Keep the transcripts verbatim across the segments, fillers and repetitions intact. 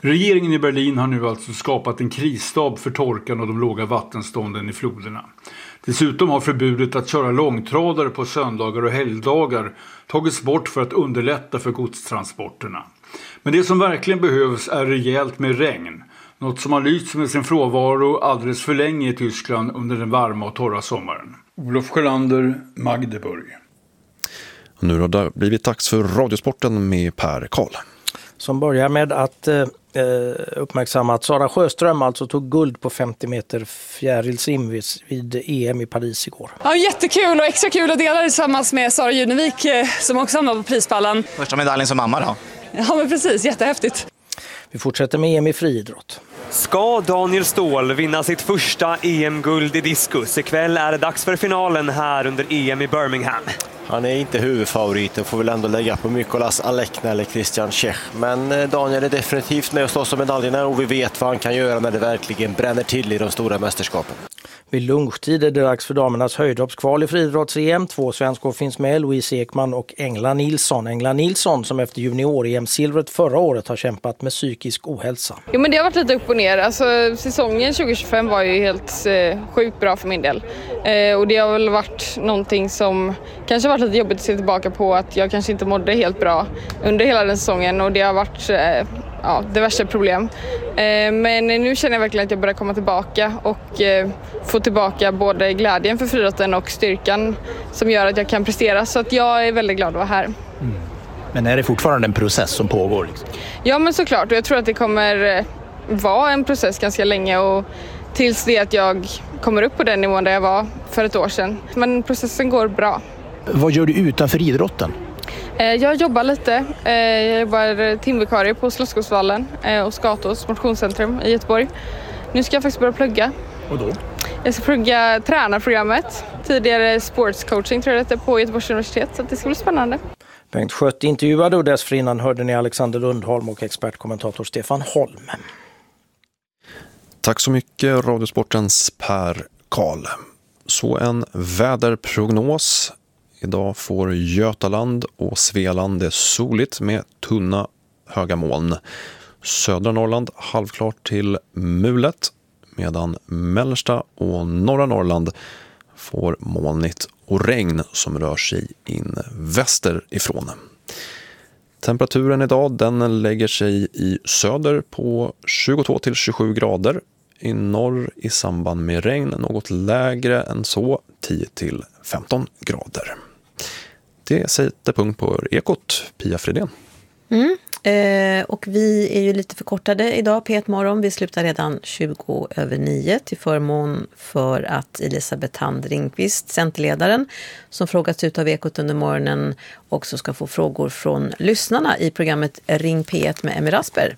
Regeringen i Berlin har nu alltså skapat en krisstab för torkan och de låga vattenstånden i floderna. Dessutom har förbudet att köra långtradare på söndagar och helgdagar tagits bort för att underlätta för godstransporterna. Men det som verkligen behövs är rejält med regn. Något som har lyst med sin frånvaro alldeles för länge i Tyskland under den varma och torra sommaren. Olof Sjölander, Magdeburg. Och nu har det blivit dags för Radiosporten med Per Karl. Som börjar med att eh, uppmärksamma att Sara Sjöström alltså tog guld på femtio meter fjärilsim vid E M i Paris igår. Ja, jättekul och extra kul att dela tillsammans med Sara Junevik som också hamnar på prispallen. Första medaljen som mamma då? Ja, men precis, jättehäftigt. Vi fortsätter med E M i friidrott. Ska Daniel Ståhl vinna sitt första E M-guld i diskus? Ikväll är det dags för finalen här under E M i Birmingham. Han är inte huvudfavorit och får väl ändå lägga på Mykolas Alekna eller Christian Czech. Men Daniel är definitivt med och slåss om medaljerna och vi vet vad han kan göra när det verkligen bränner till i de stora mästerskapen. Vid lunchtid är det dags för damernas höjdhoppskval i friidrotts-E M. Två svenskor finns med, Louise Ekman och Engla Nilsson. Engla Nilsson som efter junior-E M-silvret förra året har kämpat med psykisk ohälsa. Jo, men det har varit lite upp och ner. Alltså, säsongen tjugo tjugofem var ju helt eh, sjukt bra för min del. Eh, och det har väl varit någonting som kanske varit lite jobbigt att se tillbaka på, att jag kanske inte mådde helt bra under hela den säsongen och det har varit eh, ja, det värsta problem. Eh, men nu känner jag verkligen att jag börjar komma tillbaka och eh, få tillbaka både glädjen för friidrotten och styrkan som gör att jag kan prestera. Så att jag är väldigt glad att vara här. Mm. Men är det fortfarande en process som pågår? Liksom? Ja, men såklart. Och jag tror att det kommer eh, vara en process ganska länge och tills det att jag kommer upp på den nivån där jag var för ett år sedan. Men processen går bra. Vad gör du utanför idrotten? Jag jobbar lite. Jag jobbar timvikarie på Slottsskogsvallen och Skatos motionscentrum i Göteborg. Nu ska jag faktiskt börja plugga. Och då? Jag ska plugga tränarprogrammet. Tidigare sportscoaching tror jag det är på Göteborgs universitet. Så det ska bli spännande. Bengt Skött intervjuade och dessförinnan hörde ni Alexander Lundholm och expertkommentator Stefan Holm. Tack så mycket Radiosportens Per Karl. Så en väderprognos. Idag får Götaland och Svealand det soligt med tunna höga moln. Södra Norrland halvklart till mulet medan mellersta och norra Norrland får molnigt och regn som rör sig in västerifrån. Temperaturen idag den lägger sig i söder på tjugotvå till tjugosju grader. I norr i samband med regn något lägre än så, tio till femton grader. Det sätter punkt på Ekot, Pia Fredén. Mm. Eh, och vi är ju lite förkortade idag, P ett morgon. Vi slutar redan tjugo över nio till förmån för att Elisabeth Hand Ringqvist, centerledaren, som frågats ut av Ekot under morgonen, också ska få frågor från lyssnarna i programmet Ring P ett med Emmy Rasper.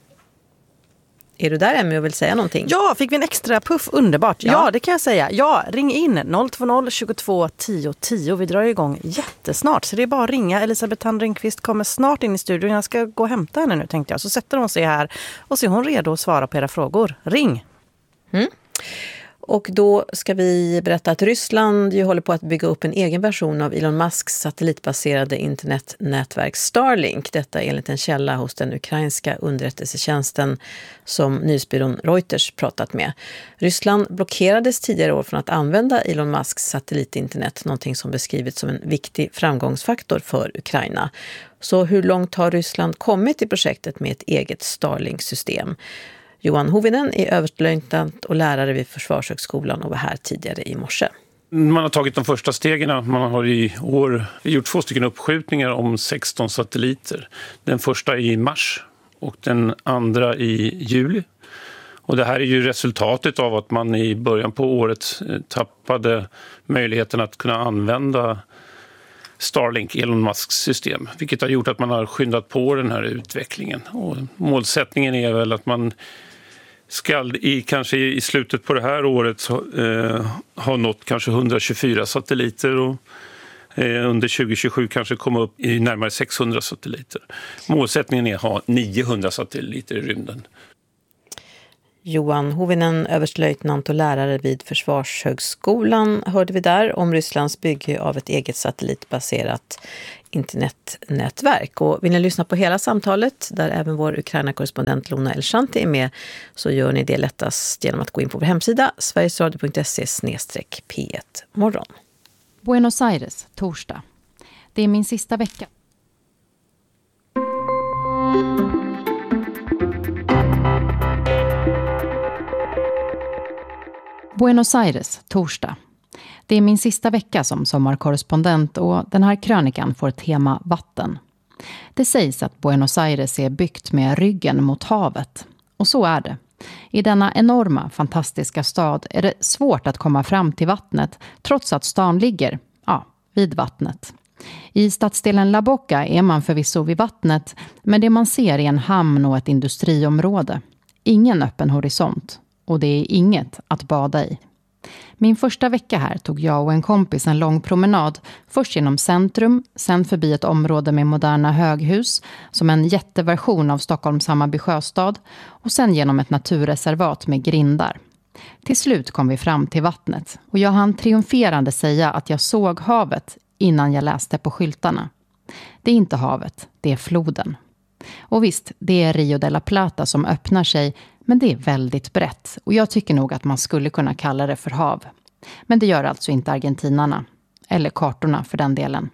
Är du där, Emmy, och vill säga någonting? Ja, fick vi en extra puff, underbart. Ja, ja det kan jag säga. Ja, ring in noll två noll tjugotvå tio tio. Vi drar igång jättesnart, så det är bara att ringa. Elisabeth Hand Ringqvist kommer snart in i studion. Jag ska gå och hämta henne nu, tänkte jag. Så sätter hon sig här och så är hon redo att svara på era frågor. Ring! Mm. Och då ska vi berätta att Ryssland ju håller på att bygga upp en egen version av Elon Musks satellitbaserade internetnätverk Starlink. Detta enligt en källa hos den ukrainska underrättelsetjänsten som nyhetsbyrån Reuters pratat med. Ryssland blockerades tidigare år från att använda Elon Musks satellitinternet, någonting som beskrivits som en viktig framgångsfaktor för Ukraina. Så hur långt har Ryssland kommit i projektet med ett eget Starlink-system? Johan Hovinen är överstelöjtnant och lärare vid Försvarshögskolan och var här tidigare i morse. Man har tagit de första stegen. Man har i år gjort två stycken uppskjutningar om sexton satelliter. Den första i mars och den andra i juli. Och det här är ju resultatet av att man i början på året tappade möjligheten att kunna använda Starlink, Elon Musks system, vilket har gjort att man har skyndat på den här utvecklingen. Och målsättningen är väl att man ska i, kanske i slutet på det här året eh, ha nått kanske etthundratjugofyra satelliter och eh, under tjugo tjugosju kanske komma upp i närmare sexhundra satelliter. Målsättningen är att ha niohundra satelliter i rymden. Johan Hovinen, överstelöjtnant och lärare vid Försvarshögskolan, hörde vi där om Rysslands bygge av ett eget satellitbaserat internetnätverk. Och vill ni lyssna på hela samtalet, där även vår Ukraina-korrespondent Lona Elshanti är med, så gör ni det lättast genom att gå in på vår hemsida sverigesradio punkt se slash p ett morgon. Buenos Aires, torsdag. Det är min sista vecka. Buenos Aires, torsdag. Det är min sista vecka som sommarkorrespondent och den här krönikan får tema vatten. Det sägs att Buenos Aires är byggt med ryggen mot havet. Och så är det. I denna enorma, fantastiska stad är det svårt att komma fram till vattnet trots att stan ligger, ja, vid vattnet. I stadsdelen La Boca är man förvisso vid vattnet, men det man ser är en hamn och ett industriområde. Ingen öppen horisont. Och det är inget att bada i. Min första vecka här tog jag och en kompis en lång promenad. Först genom centrum, sen förbi ett område med moderna höghus, som en jätteversion av Stockholms Hammarby sjöstad, och sen genom ett naturreservat med grindar. Till slut kom vi fram till vattnet och jag hann triumferande säga att jag såg havet innan jag läste på skyltarna. Det är inte havet, det är floden. Och visst, det är Rio de la Plata som öppnar sig, men det är väldigt brett och jag tycker nog att man skulle kunna kalla det för hav. Men det gör alltså inte argentinarna, eller kartorna för den delen.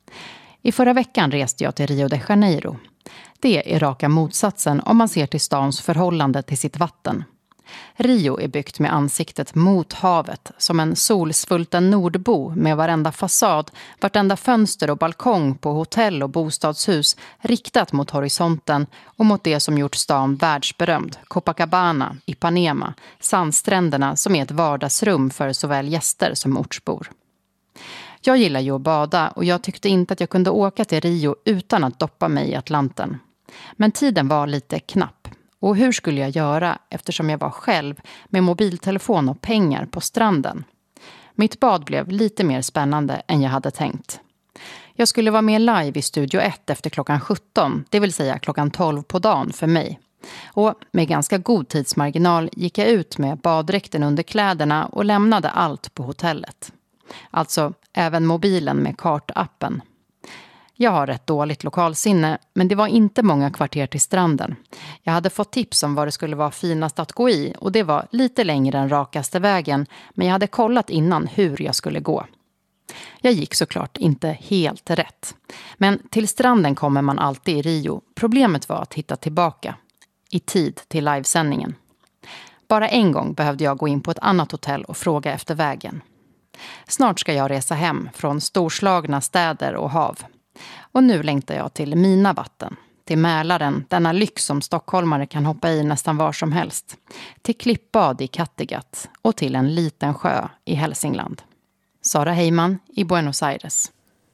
I förra veckan reste jag till Rio de Janeiro. Det är raka motsatsen om man ser till stans förhållande till sitt vatten. Rio är byggt med ansiktet mot havet, som en solsvulten nordbo med varenda fasad, vartenda fönster och balkong på hotell och bostadshus riktat mot horisonten och mot det som gjort stan världsberömd, Copacabana, Ipanema, sandstränderna som är ett vardagsrum för såväl gäster som ortsbor. Jag gillar ju att bada och jag tyckte inte att jag kunde åka till Rio utan att doppa mig i Atlanten. Men tiden var lite knapp. Och hur skulle jag göra eftersom jag var själv med mobiltelefon och pengar på stranden? Mitt bad blev lite mer spännande än jag hade tänkt. Jag skulle vara med live i Studio ett efter klockan sjutton, det vill säga klockan tolv på dagen för mig. Och med ganska god tidsmarginal gick jag ut med baddräkten under kläderna och lämnade allt på hotellet. Alltså även mobilen med kartappen. Jag har ett dåligt lokalsinne, men det var inte många kvarter till stranden. Jag hade fått tips om vad det skulle vara finast att gå i och det var lite längre än rakaste vägen, men jag hade kollat innan hur jag skulle gå. Jag gick såklart inte helt rätt. Men till stranden kommer man alltid i Rio. Problemet var att hitta tillbaka. I tid till livesändningen. Bara en gång behövde jag gå in på ett annat hotell och fråga efter vägen. Snart ska jag resa hem från storslagna städer och hav. Och nu längtar jag till mina vatten. Till Mälaren, denna lyx som stockholmare kan hoppa i nästan var som helst. Till klippbad i Kattegatt och till en liten sjö i Hälsingland. Sara Heyman i Buenos Aires.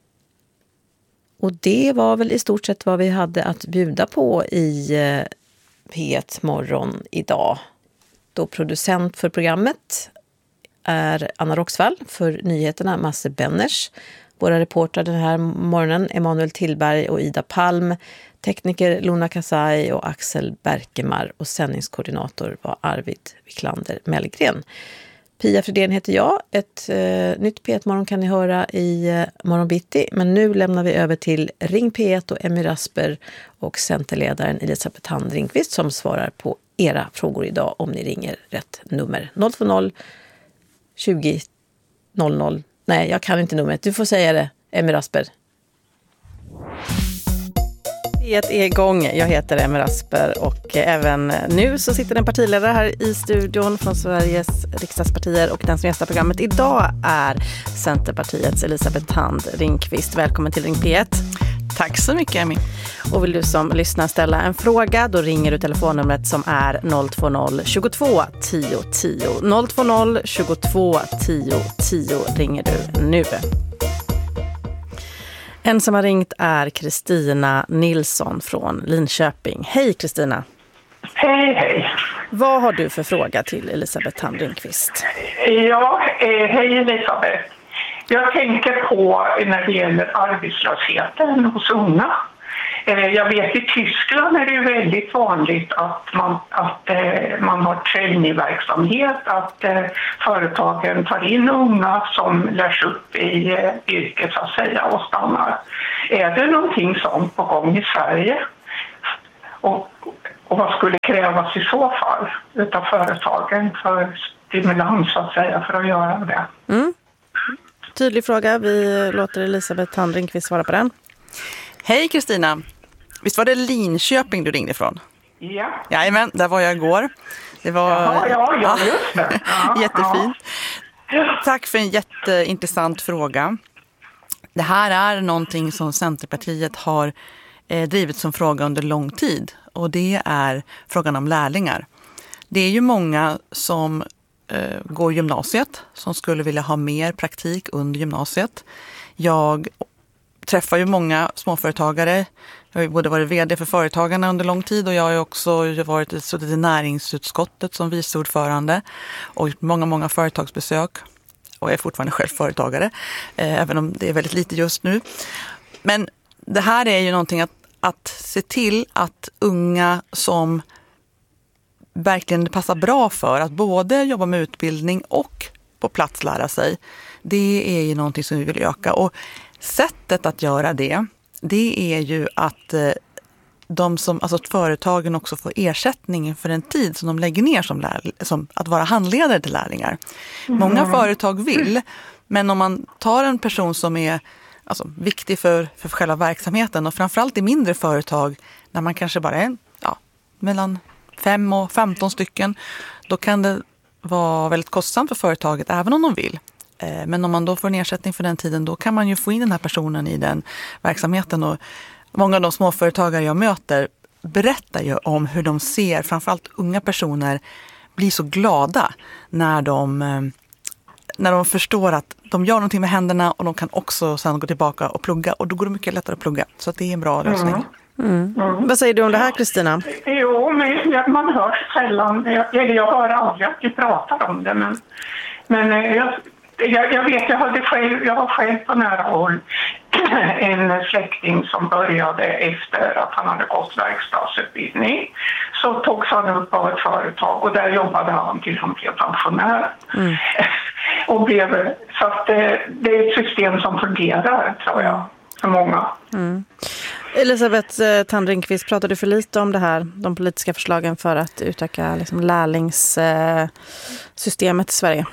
Och det var väl i stort sett vad vi hade att bjuda på i P ett morgon idag. Då producent för programmet är Anna Roxvall, för nyheterna Masse Benners. Våra reportrar den här morgonen Emanuel Tillberg och Ida Palm. Tekniker Luna Kasai och Axel Berkemar. Och sändningskoordinator var Arvid Wiklander Mellgren. Pia Fredén heter jag. Ett eh, nytt P ett-morgon kan ni höra i eh, morgon bitti. Men nu lämnar vi över till Ring P ett och Emmy Rasper och centerledaren Elisabeth Tandringqvist som svarar på era frågor idag om ni ringer rätt nummer. noll två noll tjugo noll noll. Nej, jag kan inte numret. Du får säga det, Emmy Rasper. P ett är igång. Jag heter Emmy Rasper och även nu så sitter en partiledare här i studion från Sveriges riksdagspartier och den som gästar programmet idag är Centerpartiets Elisabeth Tandringqvist. Välkommen till Ring P ett. Tack så mycket, Emmy. Och vill du som lyssnar ställa en fråga, då ringer du telefonnumret som är noll två noll tjugotvå tio tio. noll två noll tjugotvå tio tio ringer du nu. En som har ringt är Kristina Nilsson från Linköping. Hej Kristina. Hej, hej. Vad har du för fråga till Elisabeth Tandringqvist? Ja, eh, hej Elisabeth. Jag tänker på när det gäller arbetslösheten hos unga. Jag vet i Tyskland är det ju väldigt vanligt att man, att, man har traineeverksamhet, att företagen tar in unga som lärs upp i yrket så att säga och stannar. Är det någonting sånt på gång i Sverige? Och, och vad skulle krävas i så fall utav företagen för stimulans så att säga för att göra det? Mm. Tydlig fråga. Vi låter Elisabeth Tandringqvist svara på den. Hej Kristina. Visst var det Linköping du ringde ifrån? Ja. Jajamän, där var jag igår. Det var Jaha, ja, ja, just det. Ja, jättefint. Ja. Tack för en jätteintressant fråga. Det här är någonting som Centerpartiet har eh, drivit som fråga under lång tid. Och det är frågan om lärlingar. Det är ju många som eh, går gymnasiet som skulle vilja ha mer praktik under gymnasiet. Jag träffar ju många småföretagare. Jag har ju både varit vd för Företagarna under lång tid och jag har ju också varit suttit i näringsutskottet som vice ordförande och gjort många, många företagsbesök. Och jag är fortfarande själv företagare, eh, även om det är väldigt lite just nu. Men det här är ju någonting att, att se till att unga som verkligen passar bra för att både jobba med utbildning och på plats lära sig. Det är ju någonting som vi vill öka. Och sättet att göra det, det är ju att de som, alltså att företagen också får ersättning för en tid som de lägger ner som, lär, som att vara handledare till lärlingar. Mm. Många företag vill, men om man tar en person som är alltså, viktig för, för själva verksamheten och framförallt i mindre företag när man kanske bara är ja, mellan fem och femton stycken, då kan det vara väldigt kostsamt för företaget även om de vill. Men om man då får en ersättning för den tiden, då kan man ju få in den här personen i den verksamheten. Och många av de småföretagare jag möter berättar ju om hur de ser, framförallt unga personer, blir så glada när de, när de förstår att de gör någonting med händerna och de kan också sedan gå tillbaka och plugga. Och då går det mycket lättare att plugga. Så att det är en bra lösning. Mm. Mm. Mm. Vad säger du om det här, Kristina? Jo, men man hör sällan, eller jag hör aldrig att vi pratar om det, men, men jag... Jag, jag vet, jag, hade själv, jag har själv på nära håll en släkting som började efter att han hade gått verkstadsutbildning. Så togs han upp av ett företag och där jobbade han till han blev pensionär. Mm. och blev, så att det, det är ett system som fungerar, tror jag, för många. Mm. Elisabeth Tandringqvist, pratade du för lite om det här, de politiska förslagen för att utöka liksom, lärlingssystemet i Sverige?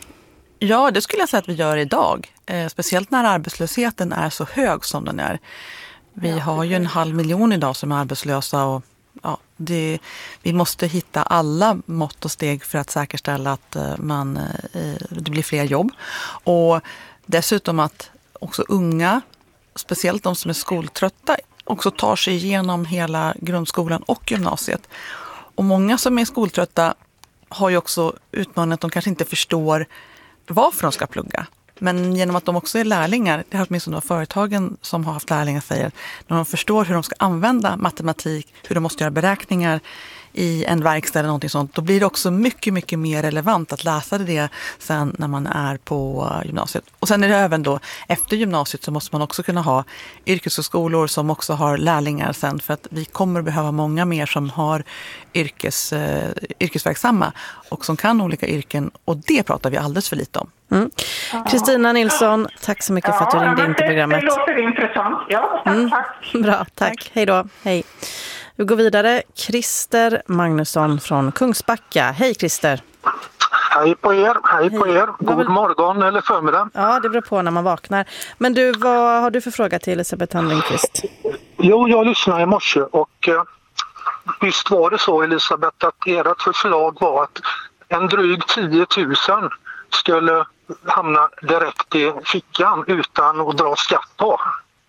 Ja, det skulle jag säga att vi gör idag. Eh, speciellt när arbetslösheten är så hög som den är. Vi har ju en halv miljon idag som är arbetslösa och ja, det, vi måste hitta alla mått och steg för att säkerställa att eh, man, eh, det blir fler jobb. Och dessutom att också unga, speciellt de som är skoltrötta, också tar sig igenom hela grundskolan och gymnasiet. Och många som är skoltrötta har ju också utmaningen att de kanske inte förstår varför de ska plugga. Men genom att de också är lärlingar, det har åtminstone några företagen som har haft lärlingar säger, när de förstår hur de ska använda matematik, hur de måste göra beräkningar i en verkstad eller någonting sånt, då blir det också mycket, mycket mer relevant att läsa det sen när man är på gymnasiet. Och sen är det även då, efter gymnasiet så måste man också kunna ha yrkeshögskolor som också har lärlingar sen, för att vi kommer behöva många mer som har yrkes, eh, yrkesverksamma och som kan olika yrken, och det pratar vi alldeles för lite om. Kristina mm. Nilsson, tack så mycket ja, för att du ringde in till programmet. Det låter intressant. Ja, tack, mm. tack. Bra, tack. tack. Hej då. Hej. Vi går vidare. Christer Magnusson från Kungsbacka. Hej Christer. Hej på er. Hej på er. God vill... morgon eller förmiddag. Ja, det beror på när man vaknar. Men du, vad har du för fråga till Elisabeth Tandringqvist? Jo, jag lyssnade i morse och eh, visst var det så, Elisabeth, att ert förslag var att en dryg tio tusen skulle hamna direkt i fickan utan att dra skatt på.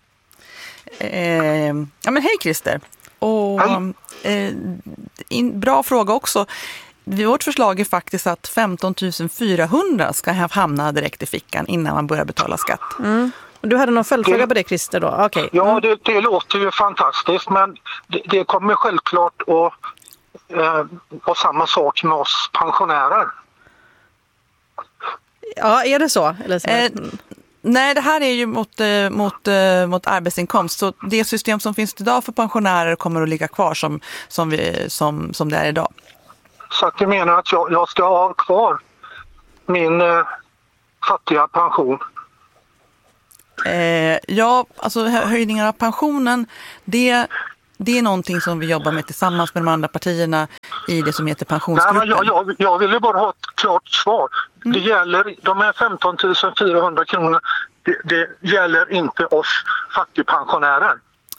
Eh, ja men hej Christer. Och, eh, in, bra fråga också. Vårt förslag är faktiskt att femton tusen fyrahundra ska hamna direkt i fickan innan man börjar betala skatt. Mm. Och du hade någon följdfråga det, på det, Christer då? Okay. Ja, mm. det, det låter ju fantastiskt, men det, det kommer självklart att eh, vara samma sak med oss pensionärer. Ja, är det så? Eller så? Eh, Nej, det här är ju mot, eh, mot, eh, mot arbetsinkomst. Så det system som finns idag för pensionärer kommer att ligga kvar som, som, vi, som, som det är idag. Så att du menar att jag, jag ska ha kvar min eh, fattiga pension? Eh, ja, alltså höjningar av pensionen, det, det är någonting som vi jobbar med tillsammans med de andra partierna i det som heter pensionsgruppen. Nej, men jag, jag, jag ville bara ha ett klart svar. Mm. Det gäller, de här femton tusen fyrahundra kronor, det, det gäller inte oss fattigpensionärer.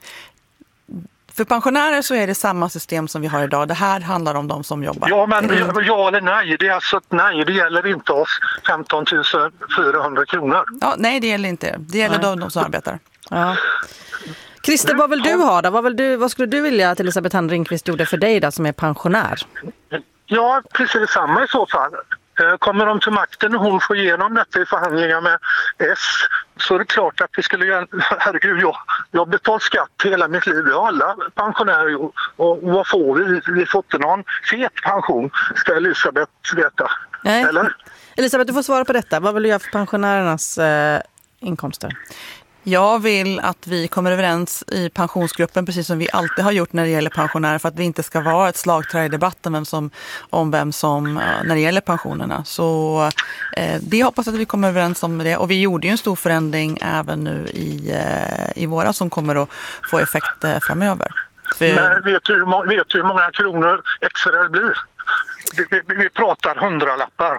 För pensionärer så är det samma system som vi har idag. Det här handlar om de som jobbar. Ja, men ja eller nej. Det är alltså ett nej. Det gäller inte oss femton tusen fyrahundra kronor. Ja, nej, det gäller inte. Det gäller de, de som arbetar. Ja. Christer, vad vill du ha då? Vad, vill du, vad skulle du vilja att Elisabeth Thand Ringqvist gjorde för dig då, som är pensionär? Ja, precis samma i så fall. Kommer de till makten och hon får igenom detta i förhandlingar med S, så är det klart att vi skulle göra, herregud, jag, jag har betalt skatt hela mitt liv, jag har alla pensionärer, och, och vad får vi? Vi får inte någon fet pension, ska Elisabeth veta. Nej. Eller? Elisabeth, du får svara på detta. Vad vill du göra för pensionärernas eh, inkomster? Jag vill att vi kommer överens i pensionsgruppen, precis som vi alltid har gjort när det gäller pensionärer, för att det inte ska vara ett slagträ i debatten vem som, om vem som när det gäller pensionerna. Så eh, det hoppas att vi kommer överens om det. Och vi gjorde ju en stor förändring även nu i, eh, i våra som kommer att få effekt eh, framöver. För... Men vet du, vet du hur många kronor extra det blir? Vi, vi, vi pratar hundralappar.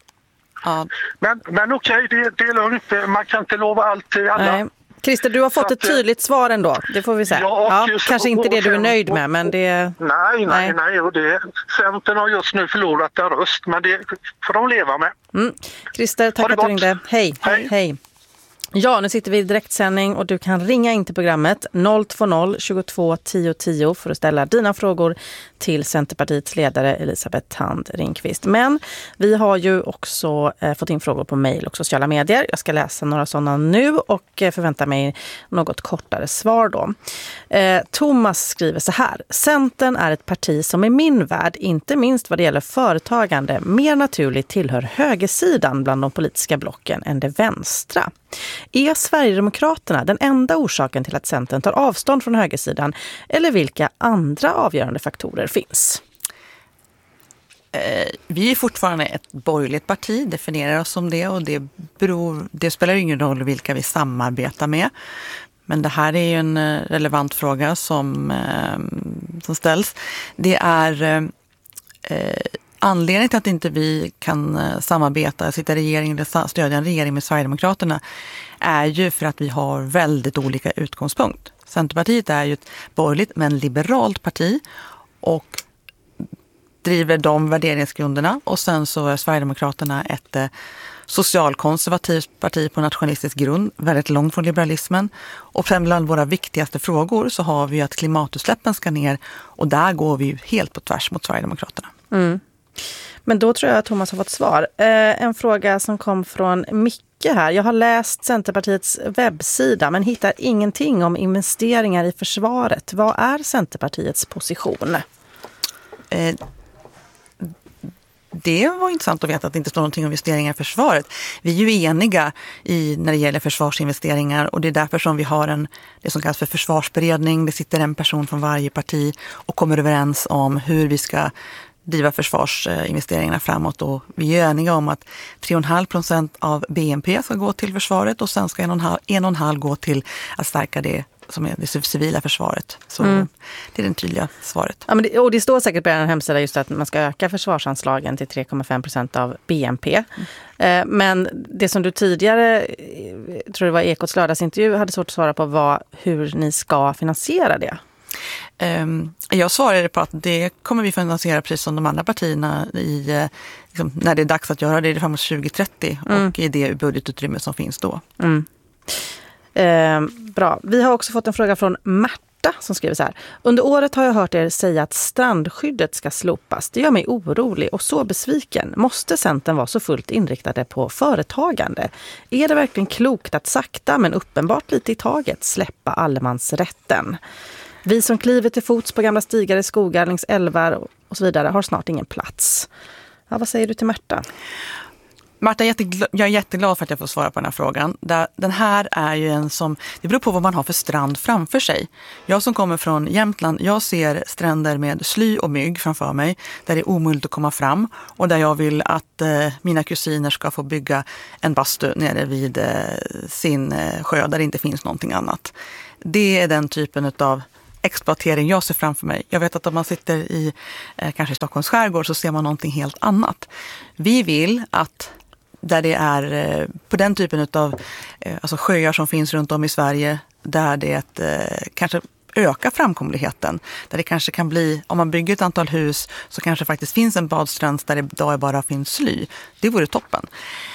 Ja. Men, men okej, det, det är lugnt. Man kan inte lova allt till alla. Nej. Christer, du har fått ett tydligt svar ändå. Det får vi säga. Ja, ja, kanske inte det du är nöjd med, men det... Nej, nej, nej. Och det, Centern har just nu förlorat en röst, men det får de leva med. Mm. Christer, tack att du ringde. Hej. Hej. Hej. Ja, nu sitter vi i direktsändning och du kan ringa in till programmet noll två noll tjugotvå tio tio för att ställa dina frågor till Centerpartiets ledare Elisabeth Thand Ringqvist. Men vi har ju också eh, fått in frågor på mejl och sociala medier. Jag ska läsa några sådana nu och eh, förvänta mig något kortare svar då. Eh, Thomas skriver så här: Centern är ett parti som i min värld, inte minst vad det gäller företagande, mer naturligt tillhör högersidan bland de politiska blocken än det vänstra. Är Sverigedemokraterna den enda orsaken till att Centern tar avstånd från högersidan, eller vilka andra avgörande faktorer finns? Eh, vi är fortfarande ett borgerligt parti, definierar oss som det, och det, beror, det spelar ingen roll vilka vi samarbetar med. Men det här är ju en relevant fråga som, eh, som ställs. Det är eh, anledningen till att inte vi kan samarbeta, sitta i regering eller stödja en regering med Sverigedemokraterna är ju för att vi har väldigt olika utgångspunkt. Centerpartiet är ju ett borgerligt men liberalt parti och driver de värderingsgrunderna, och sen så är Sverigedemokraterna ett eh, socialkonservativt parti på nationalistisk grund, väldigt långt från liberalismen. Och sen bland våra viktigaste frågor så har vi att klimatutsläppen ska ner, och där går vi ju helt på tvärs mot Sverigedemokraterna. Mm. Men då tror jag att Thomas har fått svar. Eh, en fråga som kom från Micke här. Jag har läst Centerpartiets webbsida men hittar ingenting om investeringar i försvaret. Vad är Centerpartiets position? Eh, det var intressant att veta att det inte står någonting om investeringar i försvaret. Vi är ju eniga i, när det gäller försvarsinvesteringar, och det är därför som vi har en, det som kallas för försvarsberedning. Det sitter en person från varje parti och kommer överens om hur vi ska driva försvarsinvesteringarna framåt, och vi är eniga om att tre komma fem procent av B N P ska gå till försvaret, och sen ska en komma fem gå till att stärka det som är det civila försvaret. Så mm. det är det tydliga svaret. Ja, men det, och det står säkert på er hemsida just att man ska öka försvarsanslagen till tre komma fem procent av B N P. Mm. Men det som du tidigare, tror det var Ekots lördagsintervju, hade svårt att svara på var hur ni ska finansiera det. Jag svarade på att det kommer vi finansiera precis som de andra partierna i, liksom, när det är dags att göra det, det är framåt tjugo trettio mm. och i det budgetutrymme som finns då. Mm. Eh, bra. Vi har också fått en fråga från Märta som skriver så här: under året har jag hört er säga att strandskyddet ska slopas. Det gör mig orolig och så besviken. Måste Centern vara så fullt inriktade på företagande? Är det verkligen klokt att sakta men uppenbart lite i taget släppa allemansrätten? Vi som kliver till fots på gamla stigar i skogar, längs älvar och så vidare har snart ingen plats. Ja, vad säger du till Märta? Marta, jättegl- jag är jätteglad för att jag får svara på den här frågan. Den här är ju en som, det beror på vad man har för strand framför sig. Jag som kommer från Jämtland, jag ser stränder med sly och mygg framför mig, där det är omöjligt att komma fram och där jag vill att eh, mina kusiner ska få bygga en bastu nere vid eh, sin eh, sjö där det inte finns någonting annat. Det är den typen av exploatering jag ser framför mig. Jag vet att om man sitter i eh, kanske i Stockholms skärgård så ser man någonting helt annat. Vi vill att där det är eh, på den typen av eh, alltså sjöar som finns runt om i Sverige där det eh, kanske ökar framkomligheten. Där det kanske kan bli, om man bygger ett antal hus så kanske faktiskt finns en badstrand där det idag bara finns sly. Det vore toppen.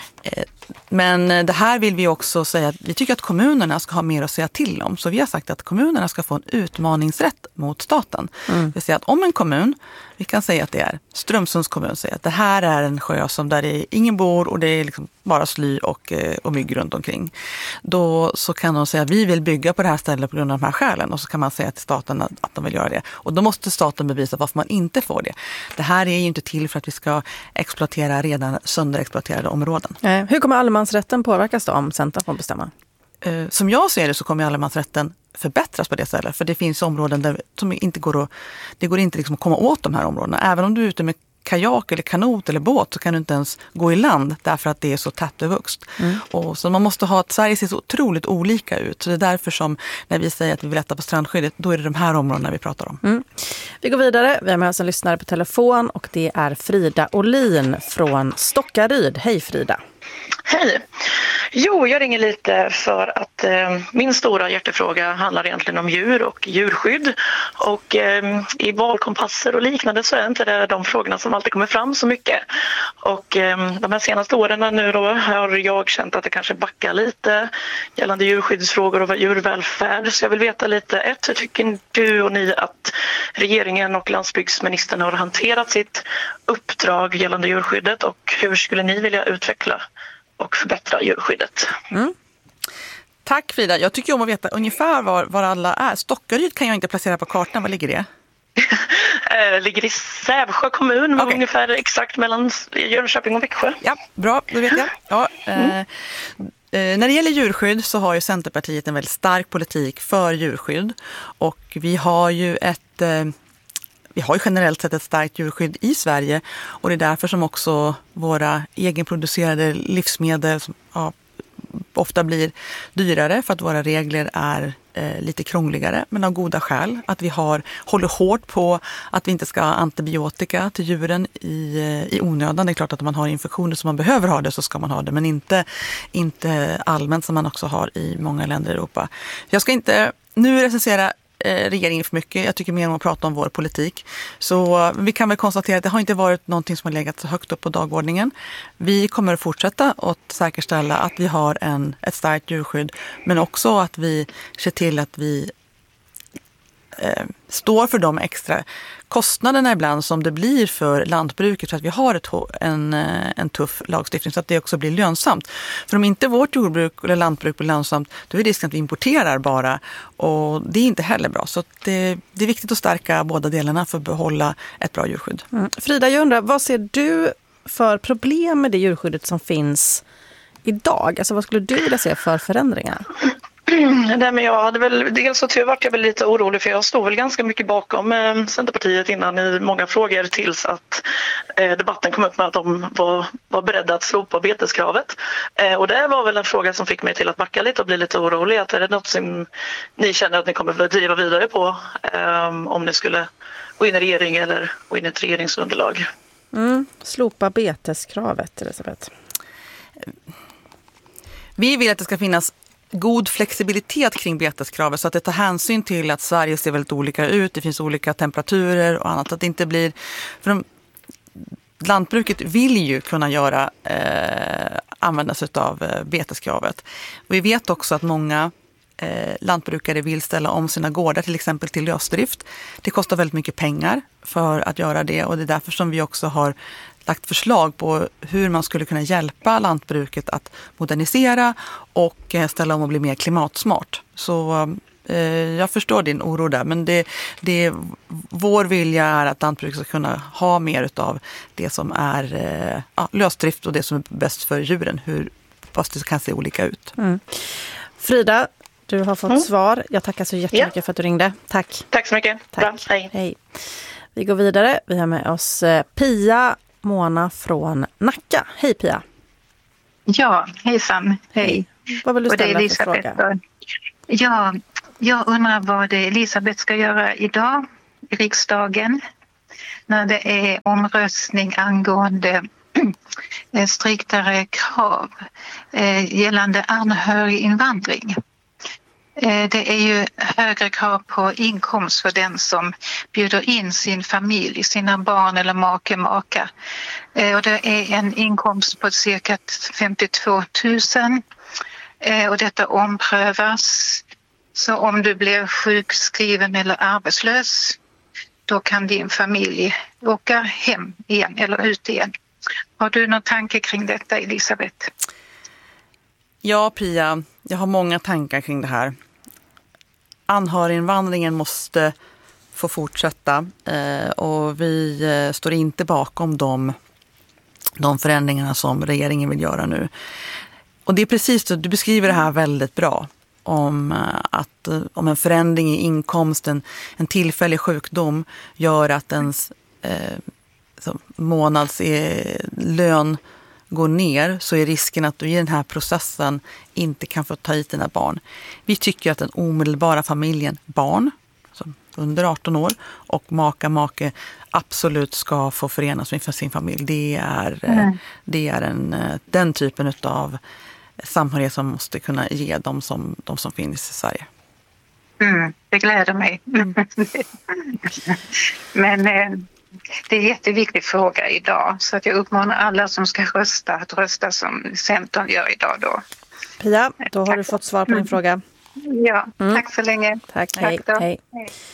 Men det här vill vi också säga att vi tycker att kommunerna ska ha mer att säga till om. Så vi har sagt att kommunerna ska få en utmaningsrätt mot staten. Mm. Det vill säga att om en kommun, vi kan säga att det är Strömsunds kommun, säger att det här är en sjö som där det är ingen bor och det är liksom bara sly och, och mygg runt omkring. Då så kan de säga att vi vill bygga på det här stället på grund av de här skälen. Och så kan man säga till staten att, att de vill göra det. Och då måste staten bevisa varför man inte får det. Det här är ju inte till för att vi ska exploatera redan sönderexploaterade områden. Eh, hur kommer allemansrätten påverkas då om Centern får bestämma? Eh, som jag ser det så kommer allemansrätten förbättras på det stället. För det finns områden där som inte går att, det går inte liksom att komma åt de här områdena. Även om du är ute med kajak eller kanot eller båt så kan du inte ens gå i land därför att det är så tätbevuxet. Mm. Och så man måste ha att Sverige ser så otroligt olika ut. Så det är därför som när vi säger att vi vill lätta på strandskyddet, då är det de här områdena vi pratar om. Mm. Vi går vidare. Vi har med oss en lyssnare på telefon och det är Frida Olin från Stockaryd. Hej Frida! Hej! Jo, jag ringer lite för att eh, min stora hjärtefråga handlar egentligen om djur och djurskydd. Och eh, i valkompasser och liknande så är inte det de frågorna som alltid kommer fram så mycket. Och eh, de här senaste åren nu då har jag känt att det kanske backar lite gällande djurskyddsfrågor och djurvälfärd. Så jag vill veta lite, ett, hur tycker du och ni att regeringen och landsbygdsministern har hanterat sitt uppdrag gällande djurskyddet och hur skulle ni vilja utveckla och förbättra djurskyddet? Mm. Tack Frida. Jag tycker om att veta ungefär var, var alla är. Stockaryd kan jag inte placera på kartan. Var ligger det? Det ligger i Sävsjö kommun, okay. Ungefär exakt mellan Jönköping och Växjö. Ja, bra, då vet jag. Ja, mm. eh, eh, när det gäller djurskydd så har ju Centerpartiet en väldigt stark politik för djurskydd. Och vi har ju ett... Eh, Vi har ju generellt sett ett starkt djurskydd i Sverige och det är därför som också våra egenproducerade livsmedel som, ja, ofta blir dyrare för att våra regler är eh, lite krångligare men av goda skäl. Att vi har, håller hårt på att vi inte ska ha antibiotika till djuren i, i onödan. Det är klart att om man har infektioner som man behöver ha det så ska man ha det men inte, inte allmänt som man också har i många länder i Europa. Jag ska inte nu recensera regeringen för mycket. Jag tycker mer om att prata om vår politik. Så vi kan väl konstatera att det har inte varit någonting som har legat så högt upp på dagordningen. Vi kommer att fortsätta att säkerställa att vi har en, ett starkt djurskydd men också att vi ser till att vi eh, står för de extra kostnaderna ibland som det blir för lantbruket för att vi har ett, en, en tuff lagstiftning så att det också blir lönsamt. För om inte vårt jordbruk eller lantbruk blir lönsamt då är det risken att vi importerar bara och det är inte heller bra. Så det, det är viktigt att stärka båda delarna för att behålla ett bra djurskydd. Mm. Frida, jag undrar, vad ser du för problem med det djurskyddet som finns idag? Alltså vad skulle du vilja se för förändringar? Nej, men jag hade väl, dels så vart jag väl lite orolig för jag stod väl ganska mycket bakom eh, Centerpartiet innan i många frågor tills att eh, debatten kom upp med att de var, var beredda att slopa beteskravet. Eh, och det var väl en fråga som fick mig till att backa lite och bli lite orolig. Att är det något som ni känner att ni kommer att driva vidare på eh, om ni skulle gå in i regering eller gå in i ett regeringsunderlag? Mm, slopa beteskravet, Elisabeth. Vi vill att det ska finnas god flexibilitet kring beteskravet så att det tar hänsyn till att Sverige ser väldigt olika ut. Det finns olika temperaturer och annat. Att det inte blir... För de, lantbruket vill ju kunna göra, eh, använda sig av eh, beteskravet. Vi vet också att många eh, lantbrukare vill ställa om sina gårdar till exempel till lösdrift. Det kostar väldigt mycket pengar för att göra det och det är därför som vi också har lagt förslag på hur man skulle kunna hjälpa lantbruket att modernisera och ställa om och bli mer klimatsmart. Så jag förstår din oro där, men det, det, vår vilja är att lantbruket ska kunna ha mer av det som är ja, lösdrift och det som är bäst för djuren, hur fast det kan se olika ut. Mm. Frida, du har fått mm. svar. Jag tackar så jättemycket ja. för att du ringde. Tack. Tack så mycket. Tack. Bra. Hej. Hej. Vi går vidare. Vi har med oss Pia Mona från Nacka. Hej Pia. Ja, hejsan. Hej. Vad vill du ställa för fråga? Ja, jag undrar vad Elisabeth ska göra idag i riksdagen när det är omröstning angående striktare krav gällande anhöriginvandring. Det är ju högre krav på inkomst för den som bjuder in sin familj, sina barn eller make, maka. Och det är en inkomst på cirka femtiotvå tusen. Och detta omprövas. Så om du blir sjukskriven eller arbetslös, då kan din familj åka hem igen eller ut igen. Har du någon tanke kring detta, Elisabeth? Ja, Pia, jag har många tankar kring det här. Anhöriginvandringen måste få fortsätta eh, och vi eh, står inte bakom de, de förändringarna som regeringen vill göra nu. Och det är precis det, du beskriver det här väldigt bra. Om, att, om en förändring i inkomsten, en tillfällig sjukdom gör att ens eh, månadslön går ner, så är risken att du i den här processen inte kan få ta hit dina barn. Vi tycker att den omedelbara familjen, barn som under arton år och maka, make absolut ska få förenas med sin familj. Det är, mm. det är en, den typen av samhörighet som måste kunna ge dem som, de som finns i Sverige. Mm, det gläder mig. Men eh, det är en jätteviktig fråga idag, så att jag uppmanar alla som ska rösta att rösta som Centern gör idag då. Pia, då har tack. Du fått svar på din mm. fråga. Ja, mm. tack så länge. Tack, tack hej. Då. hej.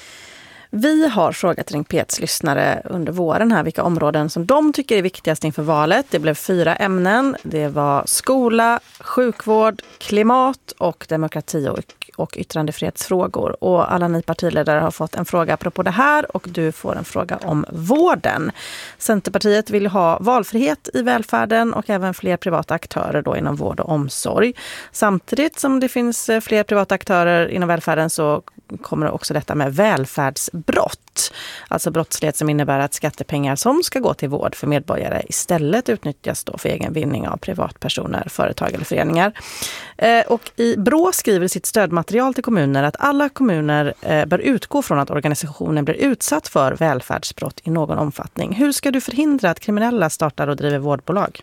Vi har frågat Ring P et:s lyssnare under våren här vilka områden som de tycker är viktigast inför valet. Det blev fyra ämnen. Det var skola, sjukvård, klimat och demokrati och, och yttrandefrihetsfrågor. Och alla ni partiledare har fått en fråga apropå det här och du får en fråga om vården. Centerpartiet vill ha valfrihet i välfärden och även fler privata aktörer då inom vård och omsorg. Samtidigt som det finns fler privata aktörer inom välfärden så kommer också detta med välfärdsbrott. Alltså brottslighet som innebär att skattepengar som ska gå till vård för medborgare istället utnyttjas då för egen vinning av privatpersoner, företag eller föreningar. Eh, och i Brå skriver sitt stödmaterial till kommuner att alla kommuner eh, bör utgå från att organisationen blir utsatt för välfärdsbrott i någon omfattning. Hur ska du förhindra att kriminella startar och driver vårdbolag?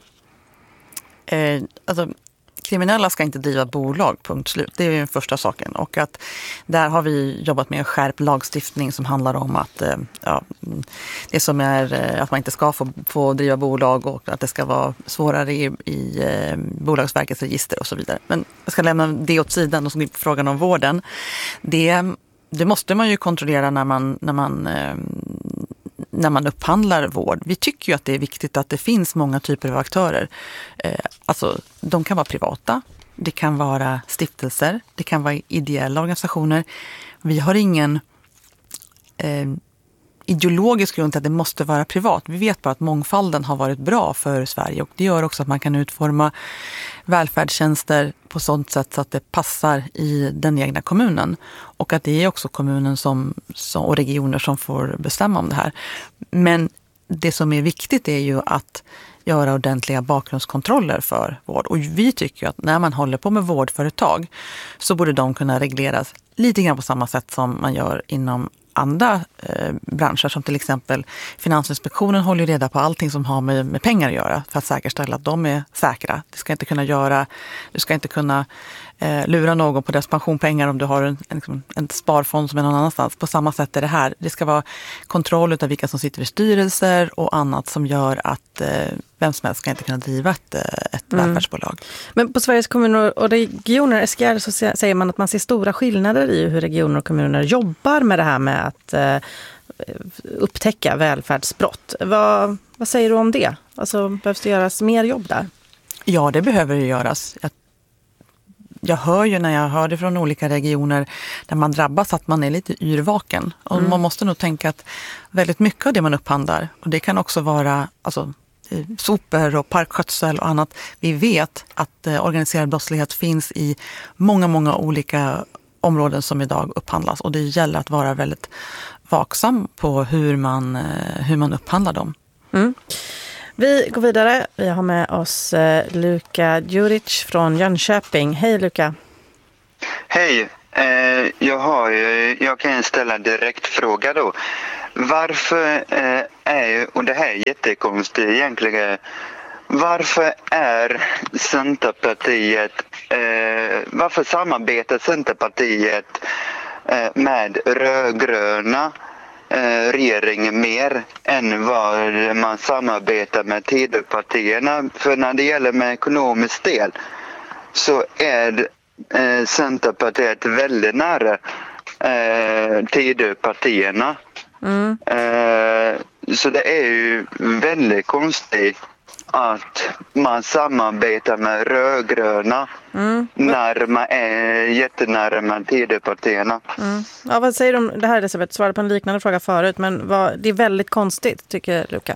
Eh, alltså... Kriminella ska inte driva bolag, punkt slut. Det är den första saken. Och att där har vi jobbat med en skärpt lagstiftning som handlar om att ja, det som är att man inte ska få, få driva bolag och att det ska vara svårare i, i eh, Bolagsverkets register och så vidare. Men jag ska lämna det åt sidan och så på frågan om vården. Det, det måste man ju kontrollera när man, när man eh, när man upphandlar vård. Vi tycker ju att det är viktigt att det finns många typer av aktörer. Eh, alltså, de kan vara privata, det kan vara stiftelser, det kan vara ideella organisationer. Vi har ingen eh, ideologisk grund till att det måste vara privat. Vi vet bara att mångfalden har varit bra för Sverige och det gör också att man kan utforma välfärdstjänster på sådant sätt så att det passar i den egna kommunen. Och att det är också kommunen som, som, och regioner som får bestämma om det här. Men det som är viktigt är ju att göra ordentliga bakgrundskontroller för vård. Och vi tycker att när man håller på med vårdföretag så borde de kunna regleras lite grann på samma sätt som man gör inom andra eh, branscher, som till exempel Finansinspektionen håller reda på allting som har med, med pengar att göra för att säkerställa att de är säkra. Du ska inte kunna göra, du ska inte kunna eh, lura någon på deras pensionpengar om du har en, en, en sparfond som är någon annanstans. På samma sätt är det här. Det ska vara kontroll av vilka som sitter i styrelser och annat som gör att eh, vem som helst ska inte kunna driva ett, ett mm. välfärdsbolag. Men på Sveriges kommuner och regioner, S G R, så säger man att man ser stora skillnader i hur regioner och kommuner jobbar med det här med att eh, upptäcka välfärdsbrott. Vad, vad säger du om det? Alltså, behövs det göras mer jobb där? Ja, det behöver det göras. jag hör ju när jag hör det från olika regioner där man drabbas att man är lite yrvaken. Och mm. man måste nog tänka att väldigt mycket av det man upphandlar, och det kan också vara alltså, sopor och parkskötsel och annat. Vi vet att eh, organiserad brottslighet finns i många, många olika områden som idag upphandlas. Och det gäller att vara väldigt vaksam på hur man, eh, hur man upphandlar dem. Mm. Vi går vidare. Vi har med oss eh, Luka Djuric från Jönköping. Hej Luka. Hej. Eh, jag, har, jag kan ställa en direkt fråga då. Varför eh, är, och det här är jättekonstigt egentligen, varför är Centerpartiet, eh, varför samarbetar Centerpartiet eh, med rödgröna eh, regeringen mer än vad man samarbetar med Tidöpartierna? För när det gäller med ekonomisk del så är eh, Centerpartiet väldigt nära eh, Tidöpartierna. Mm. Eh, så det är ju väldigt konstigt att man samarbetar med rödgröna mm. när man är jättenära med Tidöpartierna. Mm. Ja, vad säger du om det här, Elisabeth? Svarade på en liknande fråga förut, men vad, det är väldigt konstigt, tycker Luka.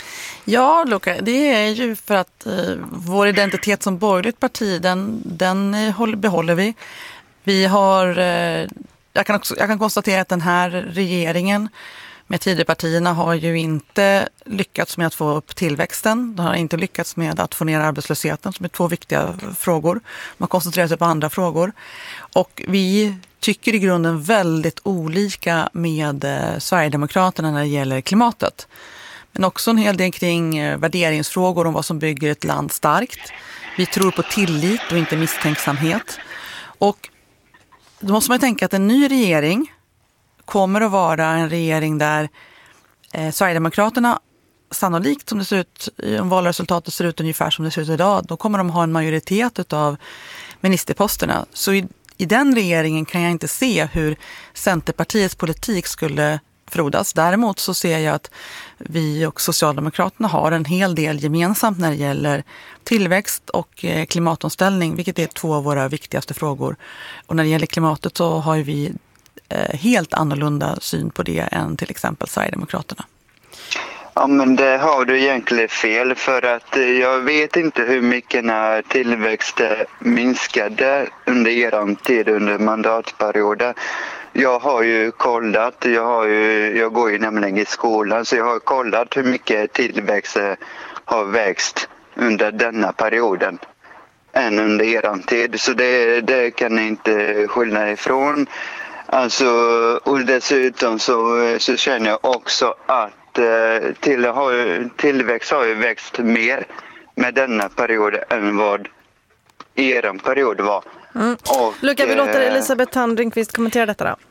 Ja, Luka, det är ju för att eh, vår identitet som borgerligt parti, den, den eh, behåller vi. Vi har... Eh, Jag kan, också, jag kan konstatera att den här regeringen med Tidöpartierna har ju inte lyckats med att få upp tillväxten. De har inte lyckats med att få ner arbetslösheten, som är två viktiga frågor. Man koncentrerar sig på andra frågor. Och vi tycker i grunden väldigt olika med eh, Sverigedemokraterna när det gäller klimatet. Men också en hel del kring eh, värderingsfrågor om vad som bygger ett land starkt. Vi tror på tillit och inte misstänksamhet. Och då måste man tänka att en ny regering kommer att vara en regering där eh, Sverigedemokraterna sannolikt, som det ser ut, om valresultatet ser ut ungefär som det ser ut idag, då kommer de ha en majoritet av ministerposterna. Så i, i den regeringen kan jag inte se hur Centerpartiets politik skulle frodas. Däremot så ser jag att vi och Socialdemokraterna har en hel del gemensamt när det gäller tillväxt och klimatomställning, vilket är två av våra viktigaste frågor. Och när det gäller klimatet så har vi helt annorlunda syn på det än till exempel Sverigedemokraterna. Ja, men det har du egentligen fel, för att jag vet inte hur mycket när tillväxten minskade under er tid under mandatperioden. Jag har ju kollat, jag, har ju, jag går ju nämligen i skolan, så jag har kollat hur mycket tillväxt har växt under denna perioden än under er tid. Så det, det kan ni inte skylla ifrån. Alltså, och dessutom så, så känner jag också att eh, till, har, tillväxt har ju växt mer med denna period än vad er period var. Mm. Och, Luka, vi låter Elisabeth Tandringqvist kommentera detta då.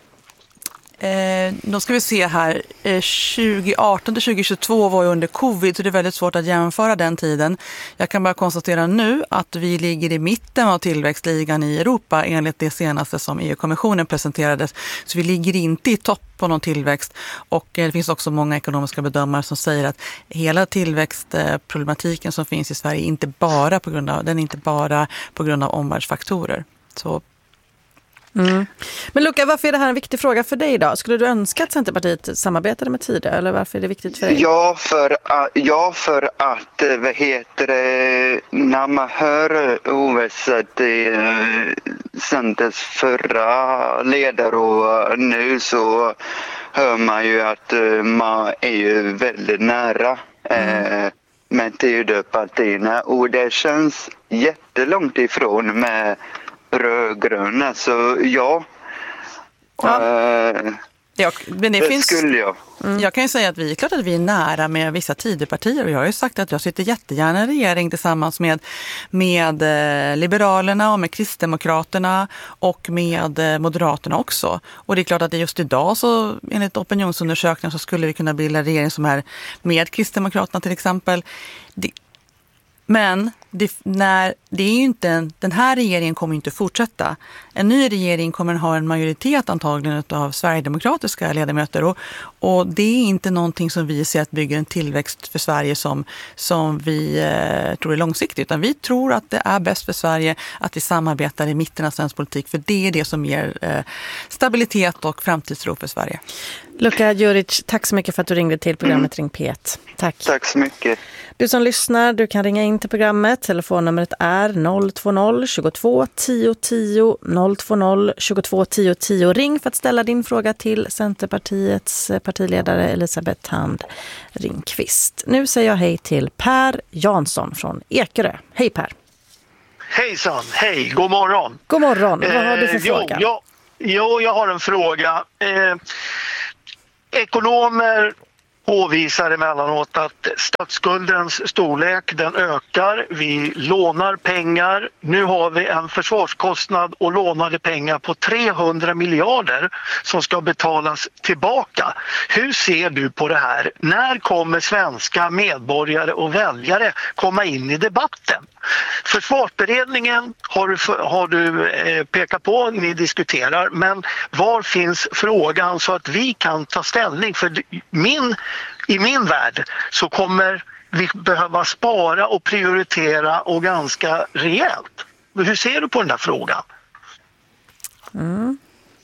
Eh, då ska vi se här, eh, tjugo arton till tjugo tjugotvå var ju under covid, så det är väldigt svårt att jämföra den tiden. Jag kan bara konstatera nu att vi ligger i mitten av tillväxtligan i Europa enligt det senaste som E U-kommissionen presenterades. Så vi ligger inte i topp på någon tillväxt, och eh, det finns också många ekonomiska bedömare som säger att hela tillväxtproblematiken som finns i Sverige inte bara på grund av, den är inte bara på grund av omvärldsfaktorer. Så Mm. Men Luka, varför är det här en viktig fråga för dig idag? Skulle du önska att Centerpartiet samarbetade med Tidö, eller varför är det viktigt för dig? Ja, för att, ja, för att vad heter det, när man hör O S att Centers förra ledare och nu så hör man ju att man är ju väldigt nära mm. eh, med Tidöpartierna, och det känns jättelångt ifrån med rödgröna, så ja, ja. Äh, ja men det, det finns, skulle jag. Mm. Jag kan ju säga att vi är klart att vi är nära med vissa Tidöpartier, och jag har ju sagt att jag sitter jättegärna i en regering tillsammans med, med eh, Liberalerna och med Kristdemokraterna och med eh, Moderaterna också. Och det är klart att just idag så enligt opinionsundersökningar så skulle vi kunna bilda en regering som är med Kristdemokraterna till exempel. Det, Men det, när det är ju inte en, den här regeringen kommer inte fortsätta. En ny regering kommer ha en majoritet antagligen av sverigedemokratiska ledamöter och, och det är inte någonting som vi ser att bygger en tillväxt för Sverige som, som vi eh, tror är långsiktigt, utan vi tror att det är bäst för Sverige att vi samarbetar i mitten av svensk politik, för det är det som ger eh, stabilitet och framtidstro för Sverige. Luka Djuric, tack så mycket för att du ringde till programmet mm. Ring P ett. Tack. Tack så mycket. Du som lyssnar, du kan ringa in till programmet. Telefonnumret är noll två noll tjugotvå tio tio noll två noll tjugotvå tio tio. Ring för att ställa din fråga till Centerpartiets partiledare Elisabeth Thand Ringqvist. Nu säger jag hej till Per Jansson från Ekerö. Hej Per. Hejsan, hej, god morgon. God morgon, vad har du för eh, fråga? Jo, jo, jag har en fråga. Eh, ekonomer påvisar emellanåt att statsskuldens storlek den ökar. Vi lånar pengar. Nu har vi en försvarskostnad och lånade pengar på trehundra miljarder som ska betalas tillbaka. Hur ser du på det här? När kommer svenska medborgare och väljare komma in i debatten? Försvarsberedningen har du, har du eh, pekat på, ni diskuterar, men var finns frågan så att vi kan ta ställning? För min, i min värld så kommer vi behöva spara och prioritera och ganska rejält. Hur ser du på den där frågan? Mm.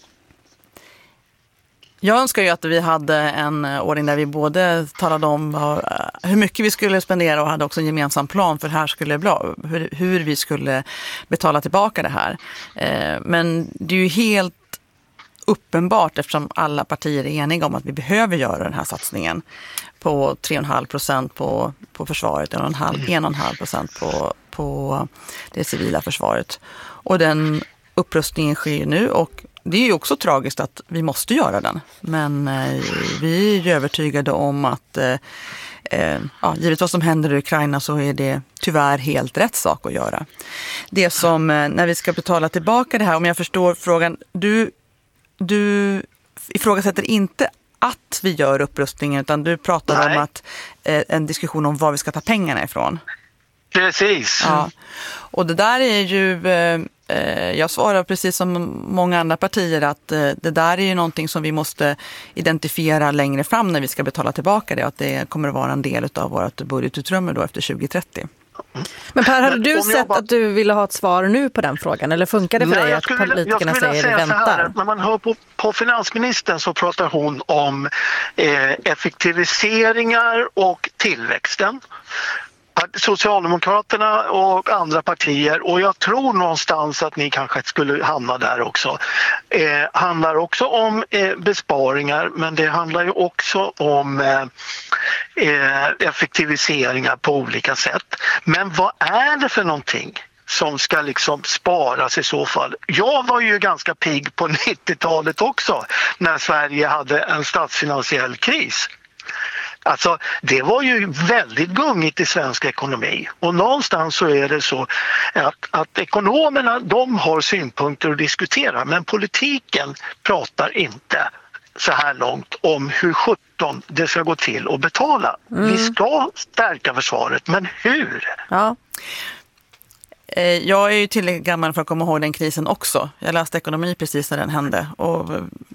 Jag önskar ju att vi hade en ordning där vi både talade om hur mycket vi skulle spendera och hade också en gemensam plan för här skulle det bli, hur, hur vi skulle betala tillbaka det här. Men det är ju helt uppenbart, eftersom alla partier är eniga om att vi behöver göra den här satsningen på tre komma fem procent på, på försvaret, en komma fem procent på, på det civila försvaret. Och den upprustningen sker nu, och det är ju också tragiskt att vi måste göra den. Men eh, vi är övertygade om att eh, eh, ja, givet vad som händer i Ukraina så är det tyvärr helt rätt sak att göra. Det som, eh, när vi ska betala tillbaka det här, om jag förstår frågan, du, du ifrågasätter inte att vi gör upprustningen, utan du pratar Nej. om att eh, en diskussion om var vi ska ta pengarna ifrån. Precis. Ja. Och det där är ju... Eh, Jag svarar precis som många andra partier att det där är ju någonting som vi måste identifiera längre fram när vi ska betala tillbaka det, och att det kommer att vara en del av vårt budgetutrymme då efter tjugo trettio. Men Per, hade du sett bara... att du ville ha ett svar nu på den frågan, eller funkar det för Nej, dig att skulle, politikerna säger säga väntar? Här, när man hör på, på finansministern så pratar hon om eh, effektiviseringar och tillväxten. Socialdemokraterna och andra partier, och jag tror någonstans att ni kanske skulle hamna där också, eh, handlar också om eh, besparingar, men det handlar ju också om eh, effektiviseringar på olika sätt. Men vad är det för någonting som ska liksom sparas i så fall? Jag var ju ganska pigg på nittiotalet också när Sverige hade en statsfinansiell kris. Alltså, det var ju väldigt gungigt i svensk ekonomi, och någonstans så är det så att, att ekonomerna, de har synpunkter att diskutera, men politiken pratar inte så här långt om hur sjutton det ska gå till att betala. Mm. Vi ska stärka försvaret, men hur? Ja. Jag är ju tillräckligt gammal för att komma ihåg den krisen också. Jag läste ekonomi precis när den hände, och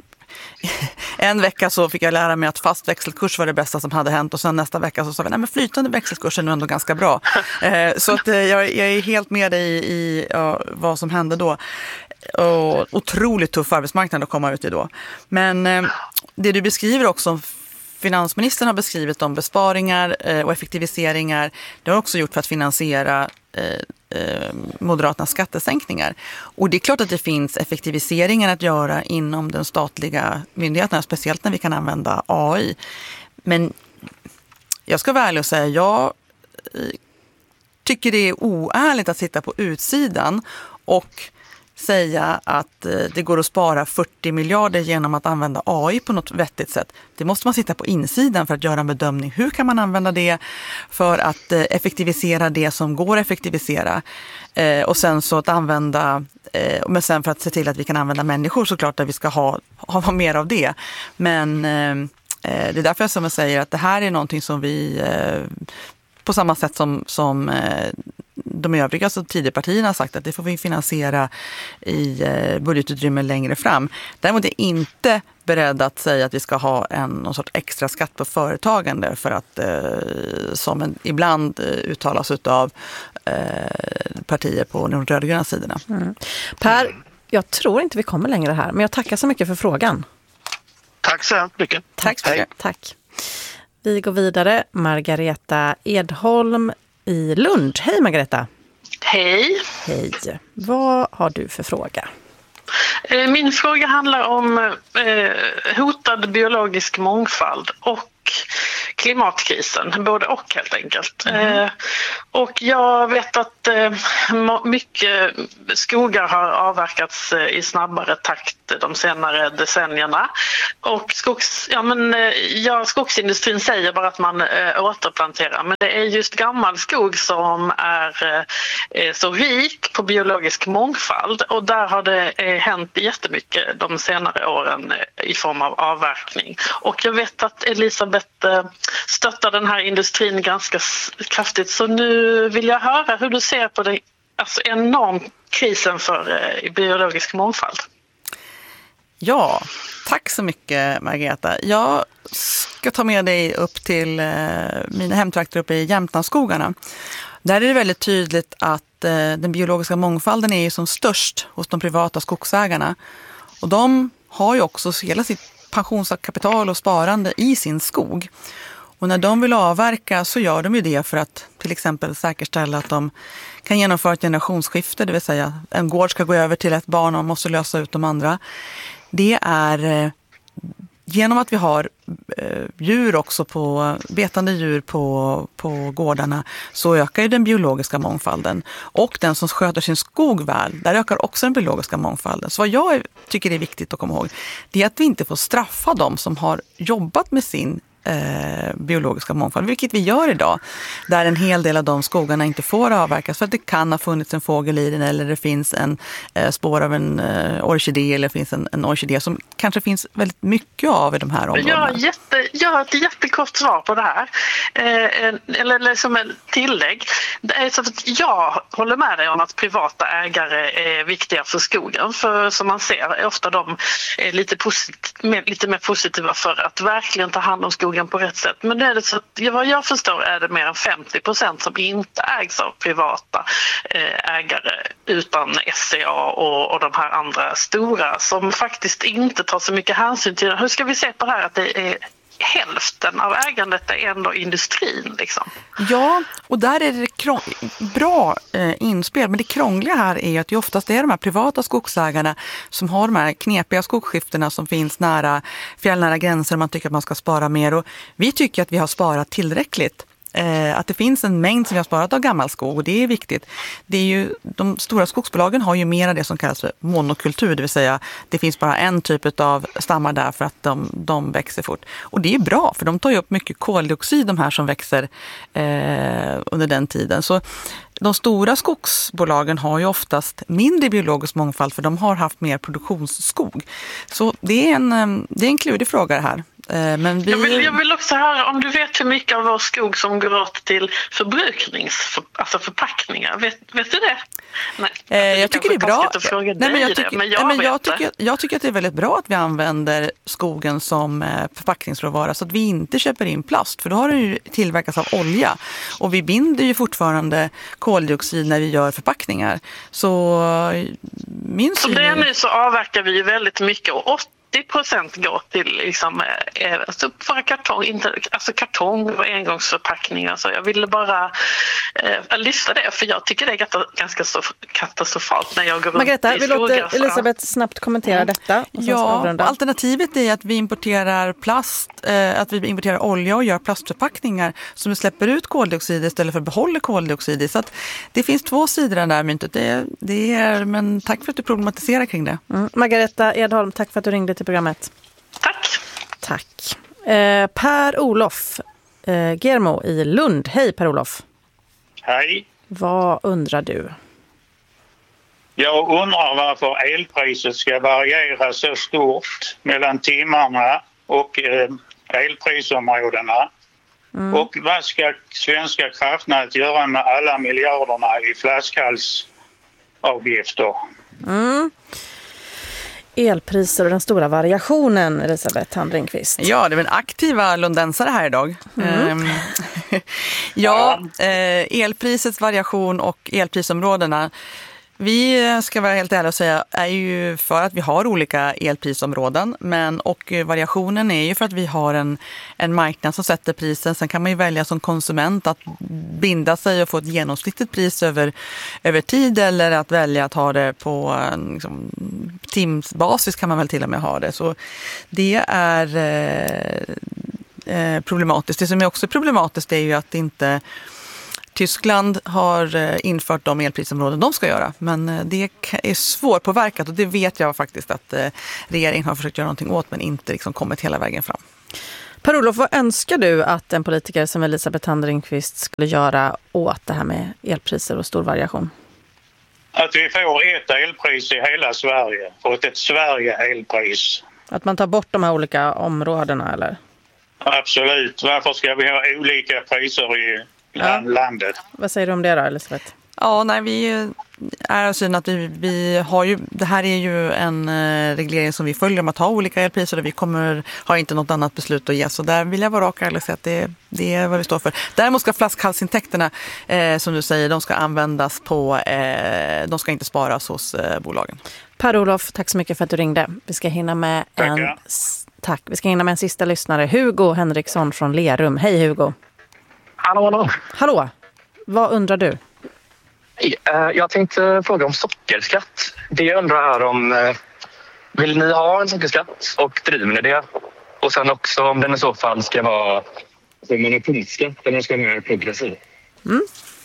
en vecka så fick jag lära mig att fast växelkurs var det bästa som hade hänt, och sen nästa vecka så sa vi, nej men flytande växelkurs är nog ändå ganska bra. Eh, så att, eh, jag, jag är helt med dig i, i ja, vad som hände då. Och otroligt tuff arbetsmarknad att komma ut i då. Men eh, det du beskriver också, finansministern har beskrivit om besparingar eh, och effektiviseringar, det har också gjort för att finansiera eh, Moderaternas skattesänkningar. Och det är klart att det finns effektiviseringar att göra inom den statliga myndigheterna, speciellt när vi kan använda A I. Men jag ska vara ärlig och säga, jag tycker det är oärligt att sitta på utsidan och säga att det går att spara fyrtio miljarder genom att använda A I på något vettigt sätt. Det måste man sitta på insidan för att göra en bedömning. Hur kan man använda det för att effektivisera det som går att effektivisera? Eh, och sen så att använda, eh, men sen för att se till att vi kan använda människor, såklart att vi ska ha, ha mer av det. Men eh, det är därför jag som säger att det här är någonting som vi eh, på samma sätt som, som eh, de övriga, alltså Tidöpartierna, har sagt att det får vi finansiera i eh, budgetutrymme längre fram. Däremot är jag inte beredd att säga att vi ska ha en någon sorts extra skatt på företagande för att, eh, som en, ibland eh, uttalas av eh, partier på de rödgröna sidorna. Mm. Per, jag tror inte vi kommer längre här, men jag tackar så mycket för frågan. Tack så mycket. Tack så mycket. Tack. Vi går vidare. Margareta Edholm i Lund. Hej Margareta. Hej. Hej. Vad har du för fråga? Min fråga handlar om eh, hotad biologisk mångfald och klimatkrisen, både och helt enkelt. Mm. Eh, och jag vet att eh, mycket skogar har avverkats eh, i snabbare takt de senare decennierna. Och skogs, ja, men, eh, ja, skogsindustrin säger bara att man eh, återplanterar, men det är just gammal skog som är eh, så rik på biologisk mångfald, och där har det eh, hänt jättemycket de senare åren eh, i form av avverkning. Och jag vet att Elisabeth eh, stöttar den här industrin ganska kraftigt, så nu vill jag höra hur du ser på den alltså enorm krisen för eh, biologisk mångfald. Ja, tack så mycket Margareta. Jag ska ta med dig upp till eh, mina hemtrakter uppe i Jämtlandsskogarna. Där är det väldigt tydligt att eh, den biologiska mångfalden är ju som störst hos de privata skogsägarna. Och de har ju också hela sitt pensionskapital och sparande i sin skog. Och när de vill avverka så gör de ju det för att till exempel säkerställa att de kan genomföra ett generationsskifte, det vill säga en gård ska gå över till ett barn och man måste lösa ut de andra. Det är genom att vi har djur också på, betande djur på, på gårdarna, så ökar ju den biologiska mångfalden. Och den som sköter sin skog väl, där ökar också den biologiska mångfalden. Så vad jag tycker är viktigt att komma ihåg, det är att vi inte får straffa dem som har jobbat med sin Eh, biologiska mångfald, vilket vi gör idag, där en hel del av de skogarna inte får avverkas för att det kan ha funnits en fågel i den, eller det finns en eh, spår av en eh, orkidé, eller finns en, en orkidé som kanske finns väldigt mycket av i de här områdena. Jag har, jätte, jag har ett jättekort svar på det här, eh, eller, eller som en tillägg. Det är så att jag håller med dig om att privata ägare är viktiga för skogen, för som man ser är ofta de är lite, posit- mer, lite mer positiva för att verkligen ta hand om skogen på rätt sätt. Men det är det så att, vad jag förstår är det mer än femtio procent som inte ägs av privata ägare utan S C A och, och de här andra stora som faktiskt inte tar så mycket hänsyn till det. Hur ska vi se på det här att det är hälften av ägandet är ändå industrin liksom? Ja, och där är det krång- bra eh, inspel, men det krångliga här är att det oftast är de här privata skogsägarna som har de här knepiga skogsskiftena som finns nära fjällnära gränser, man tycker att man ska spara mer, och vi tycker att vi har sparat tillräckligt. Eh, att det finns en mängd som vi har sparat av gammal skog, och det är viktigt. Det är ju, de stora skogsbolagen har ju mer av det som kallas för monokultur, det vill säga det finns bara en typ av stammar där för att de, de växer fort. Och det är bra, för de tar ju upp mycket koldioxid, de här som växer eh, under den tiden. Så de stora skogsbolagen har ju oftast mindre biologisk mångfald, för de har haft mer produktionsskog. Så det är en, det är en klurig fråga här. Men vi... jag, vill, jag vill också höra om du vet hur mycket av vår skog som går åt till förbruknings, för, alltså förpackningar. Vet, vet du det? Nej, eh, jag tycker det är bra. Nej, men jag, tycker, det, men jag, nej, men jag, tycker, jag tycker att det är väldigt bra att vi använder skogen som eh, förpackningsråvara, så att vi inte köper in plast, för då har det ju tillverkats av olja. Och vi binder ju fortfarande koldioxid när vi gör förpackningar. Så min Som det är nu så avverkar vi ju väldigt mycket, och åtta procent går till liksom, eh, alltså för kartong, inte, alltså kartong och engångsförpackningar. Så jag ville bara eh, lyfta det, för jag tycker det är ganska så katastrofalt när jag går Margareta, runt i skogar. Margareta, vi låter Elisabeth så. snabbt kommentera mm. detta. Ja, alternativet är att vi importerar plast, eh, att vi importerar olja och gör plastförpackningar som släpper ut koldioxid istället för att behålla koldioxid. Så att det finns två sidor av det här myntet. Det, det är, men tack för att du problematiserar kring det. Mm. Margareta Edholm, tack för att du ringde till programmet. Tack. Tack. Eh, Per-Olof eh, Germo i Lund. Hej Per-Olof. Hej. Vad undrar du? Jag undrar varför elpriset ska variera så stort mellan timmarna och eh, elprisområdena. Mm. Och vad ska Svenska kraftnät göra med alla miljarderna i flaskhalsavgifter? Mm. Elpriser och den stora variationen, Elisabeth Thand Ringqvist. Ja, det är en aktiva lundensare här idag. Mm. Um, ja, eh, elprisets variation och elprisområdena. Vi ska vara helt ärliga och säga är ju för att vi har olika elprisområden, men och variationen är ju för att vi har en, en marknad som sätter prisen. Sen kan man ju välja som konsument att binda sig och få ett genomsnittligt pris över, över tid, eller att välja att ha det på liksom, timsbasis kan man väl till och med ha det. Så det är eh, problematiskt. Det som är också problematiskt är ju att inte Tyskland har infört de elprisområden de ska göra, men det är svårpåverkat och det vet jag faktiskt att regeringen har försökt göra någonting åt, men inte liksom kommit hela vägen fram. Per-Olof, vad önskar du att en politiker som Elisabeth Thand Ringqvist skulle göra åt det här med elpriser och stor variation? Att vi får ett elpris i hela Sverige och ett Sverige-elpris. Att man tar bort de här olika områdena, eller? Absolut. Varför ska vi ha olika priser i Ja. landet? Vad säger du om det då, Elisabeth? Ja, nej, vi är syn att vi, vi har ju, det här är ju en eh, reglering som vi följer om att ha olika elpriser, och vi kommer ha inte något annat beslut att ge. Så där vill jag vara rak och ärlig och säga att det, det är vad vi står för. Däremot ska flaskhalsintäkterna, eh, som du säger, de ska användas på, eh, de ska inte sparas hos eh, bolagen. Per-Olof, tack så mycket för att du ringde. Vi ska hinna med en, tack. Vi ska hinna med en sista lyssnare, Hugo Henriksson från Lerum. Hej Hugo. Hallå, hallå. Hallå, vad undrar du? Jag tänkte fråga om sockerskatt. Det jag undrar är om, vill ni ha en sockerskatt och driver ni det? Och sen också om den i så fall ska vara en punktskatt eller ska den vara progressiv? Mm.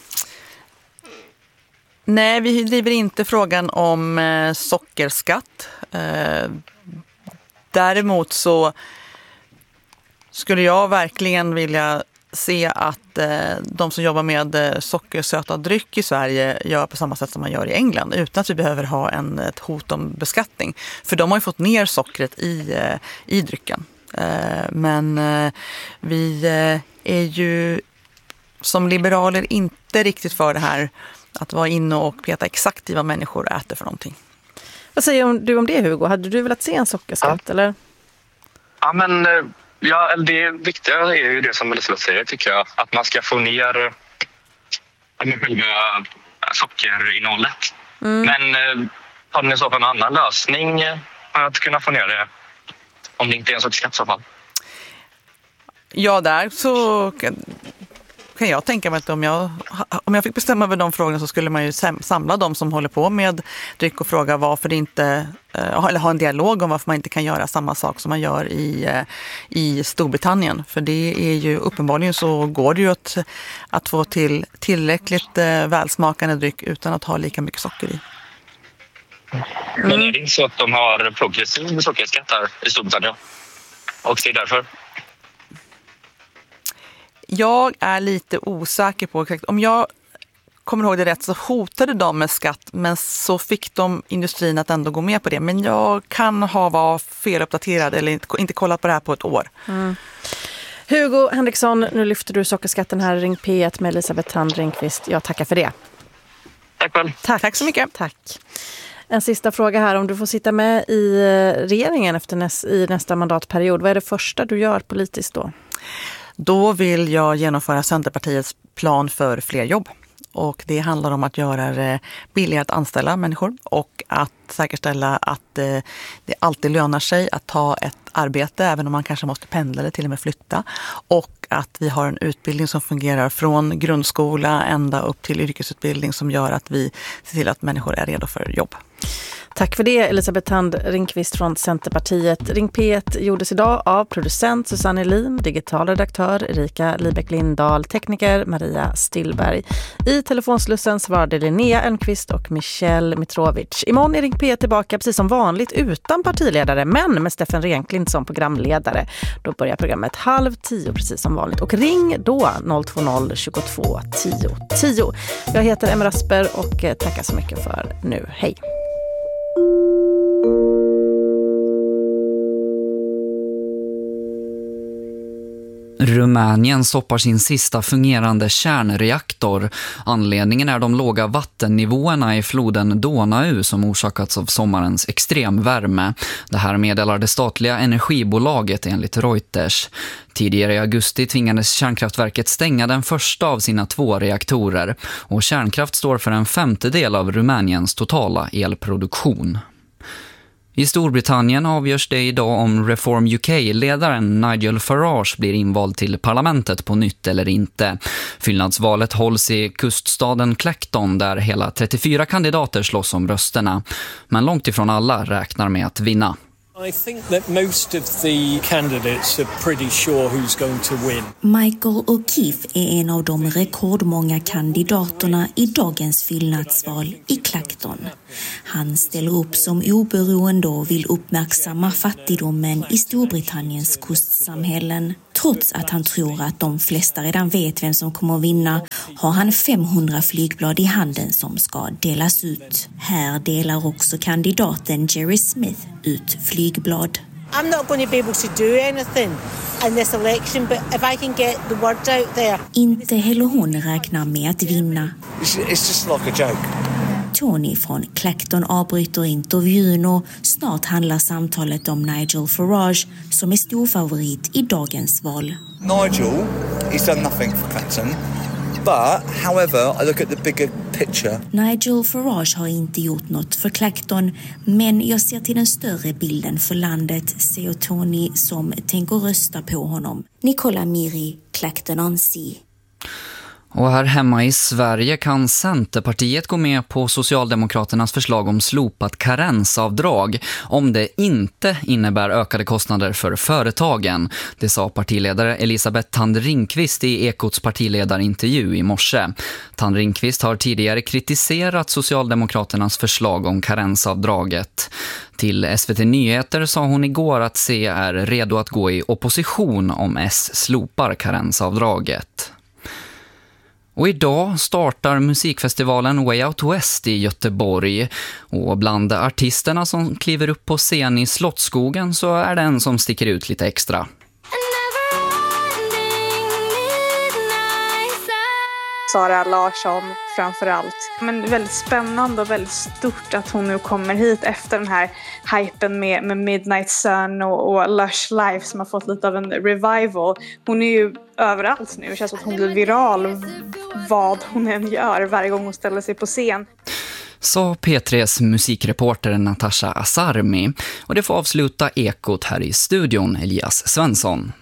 Nej, vi driver inte frågan om eh, sockerskatt. Eh, däremot så skulle jag verkligen vilja se att eh, de som jobbar med eh, sockersöta dryck i Sverige gör på samma sätt som man gör i England, utan att vi behöver ha en, ett hot om beskattning. För de har ju fått ner sockret i, eh, i drycken. Eh, men eh, vi eh, är ju som liberaler inte riktigt för det här att vara inne och peta exakt i vad människor äter för någonting. Vad säger du om det, Hugo? Hade du velat se en sockerskatt, ja. eller? Ja, men ja, det viktiga är ju det som Elisabeth säger, tycker jag. Att man ska få ner själva sockerinnehållet. Mm. Men har ni så på en annan lösning att kunna få ner det om det inte är en sockerskatt i så fall? Ja, där så kan jag tänka mig att om jag, om jag fick bestämma över de frågorna så skulle man ju samla de som håller på med dryck och fråga varför det inte, eller ha en dialog om varför man inte kan göra samma sak som man gör i, i Storbritannien. För det är ju uppenbarligen så går det ju att, att få till tillräckligt välsmakande dryck utan att ha lika mycket socker i. Mm. Men är det inte så att de har progressiv sockerskatt här i Storbritannien? Och det är därför? Jag är lite osäker på exakt. Om jag kommer ihåg det rätt så hotade de med skatt, men så fick de industrin att ändå gå med på det. Men jag kan ha varit feluppdaterad eller inte, inte kollat på det här på ett år. Mm. Hugo Henriksson, nu lyfter du sockerskatten här i Ring P ett med Elisabeth Thand Ringqvist. Jag tackar för det. Tack väl. Tack. Tack så mycket. Tack. En sista fråga här. Om du får sitta med i regeringen efter näs, i nästa mandatperiod, vad är det första du gör politiskt då? Då vill jag genomföra Centerpartiets plan för fler jobb. Och det handlar om att göra det billigare att anställa människor och att säkerställa att det alltid lönar sig att ta ett arbete även om man kanske måste pendla eller till och med flytta. Och att vi har en utbildning som fungerar från grundskola ända upp till yrkesutbildning som gör att vi ser till att människor är redo för jobb. Tack för det, Elisabeth Thand Ringqvist från Centerpartiet. Ring P ett gjordes idag av producent Susanne Elin, digital redaktör Erika Libeck-Lindahl, tekniker Maria Stillberg. I telefonslussen svarade Linnea Enqvist och Michelle Mitrovic. Imorgon är Ring P ett tillbaka precis som vanligt utan partiledare, men med Steffen Renklint som programledare. Då börjar programmet halv tio precis som vanligt. Och ring då noll två noll tjugotvå tio tio. Jag heter Emma Rasper och tackar så mycket för nu. Hej! Rumänien stoppar sin sista fungerande kärnreaktor. Anledningen är de låga vattennivåerna i floden Donau som orsakats av sommarens extremvärme. Det här meddelar det statliga energibolaget enligt Reuters. Tidigare i augusti tvingades kärnkraftverket stänga den första av sina två reaktorer, och kärnkraft står för en femtedel av Rumäniens totala elproduktion. I Storbritannien avgörs det idag om Reform U K-ledaren Nigel Farage blir invald till parlamentet på nytt eller inte. Fyllnadsvalet hålls i kuststaden Clacton där hela trettiofyra kandidater slåss om rösterna. Men långt ifrån alla räknar med att vinna. I think that most of the candidates are pretty sure who's going to win. Michael O'Keefe är en av de rekordmånga kandidaterna i dagens fyllnadsval i Clacton. Han ställer upp som oberoende och vill uppmärksamma fattigdomen i Storbritanniens kustsamhällen. Trots att han tror att de flesta redan vet vem som kommer att vinna har han femhundra flygblad i handen som ska delas ut. Här delar också kandidaten Jerry Smith ut flygblad. I'm not going to be able to do anything in this election, but if I can get the word out there. Inte heller hon räknar med att vinna. It's, it's just like a joke. Tony från Clacton avbryter intervjun och snart handlar samtalet om Nigel Farage som är stor favorit i dagens val. Nigel, he's done nothing for Clacton. But, however, I look at the bigger picture. Nigel Farage har inte gjort något för Clacton, men jag ser till den större bilden för landet, säger Tony som tänker rösta på honom. Nicola Miri, Clacton-on-Sea. Och här hemma i Sverige kan Centerpartiet gå med på Socialdemokraternas förslag om slopat karensavdrag om det inte innebär ökade kostnader för företagen. Det sa partiledare Elisabeth Thand Ringqvist i Ekots partiledarintervju i morse. Thand Ringqvist har tidigare kritiserat Socialdemokraternas förslag om karensavdraget. Till S V T Nyheter sa hon igår att C är redo att gå i opposition om S slopar karensavdraget. Och idag startar musikfestivalen Way Out West i Göteborg. Och bland artisterna som kliver upp på scen i Slottsskogen så är det en som sticker ut lite extra. Sara Larsson framförallt. Men väldigt spännande och väldigt stort att hon nu kommer hit efter den här hypen med, med Midnight Sun och, och Lush Life som har fått lite av en revival. Hon är ju överallt nu. Det känns som att hon blir viral vad hon än gör varje gång hon ställer sig på scen. Sa P tre:s musikreporter Natasha Asarmi. Och det får avsluta Ekot här i studion, Elias Svensson.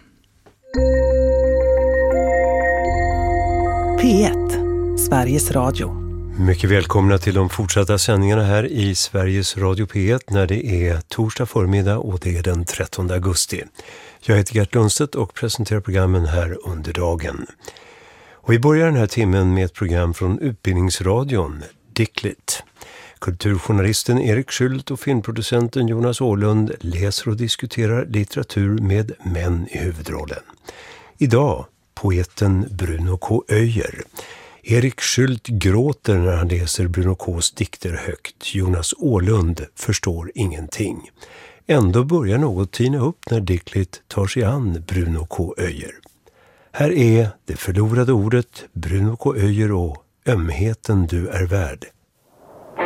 P ett, Sveriges Radio. Mycket välkomna till de fortsatta sändningarna här i Sveriges Radio P ett när det är torsdag förmiddag och det är den trettonde augusti. Jag heter Gert Lundstedt och presenterar programmen här under dagen. Och vi börjar den här timmen med ett program från Utbildningsradion, Dicklit. Kulturjournalisten Erik Skylt och filmproducenten Jonas Åhlund läser och diskuterar litteratur med män i huvudrollen. Idag poeten Bruno K. Öijer. Erik Skylt gråter när han läser Bruno K:s dikter högt. Jonas Åhlund förstår ingenting. Ändå börjar något tina upp när Dicklit tar sig an Bruno K. Öijer. Här är Det förlorade ordet, Bruno K. Öijer och Ömheten du är värd.